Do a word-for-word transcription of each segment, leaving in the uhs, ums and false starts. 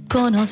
conocí.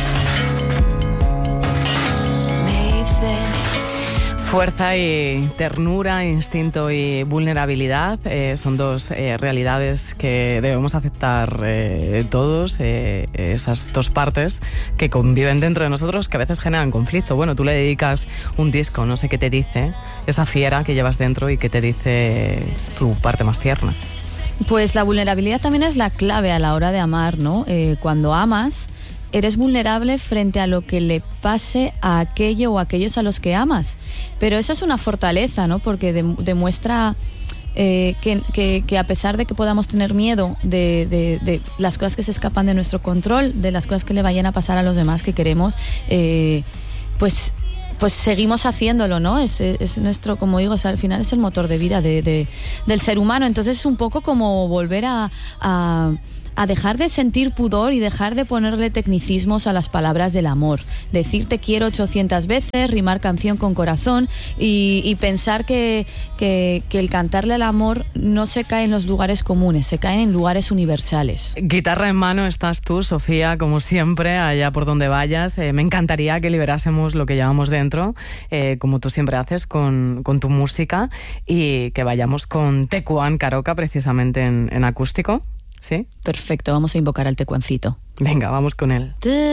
Me hice... Fuerza y ternura, instinto y vulnerabilidad eh, son dos eh, realidades que debemos aceptar eh, todos, eh, esas dos partes que conviven dentro de nosotros, que a veces generan conflicto. Bueno, tú le dedicas un disco, no sé qué te dice, esa fiera que llevas dentro y que te dice tu parte más tierna. Pues la vulnerabilidad también es la clave a la hora de amar, ¿no? Eh, cuando amas, eres vulnerable frente a lo que le pase a aquello o a aquellos a los que amas. Pero eso es una fortaleza, ¿no? Porque de, demuestra eh, que, que, que a pesar de que podamos tener miedo de, de, de las cosas que se escapan de nuestro control, de las cosas que le vayan a pasar a los demás que queremos, eh, pues... pues seguimos haciéndolo, ¿no? Es, es nuestro, como digo, o sea, al final es el motor de vida de, de, del ser humano. Entonces es un poco como volver a, a, a dejar de sentir pudor y dejar de ponerle tecnicismos a las palabras del amor. Decir te quiero ochocientas veces, rimar canción con corazón y, y pensar que, que, que el cantarle al amor no se cae en los lugares comunes, se cae en lugares universales. Guitarra en mano estás tú, Sofía, como siempre, allá por donde vayas. Eh, me encantaría que liberásemos lo que llevamos dentro, eh, como tú siempre haces con, con tu música, y que vayamos con Tecuan Caroca precisamente en, en acústico. ¿Sí? Perfecto, vamos a invocar al tecuancito. Venga, vamos con él.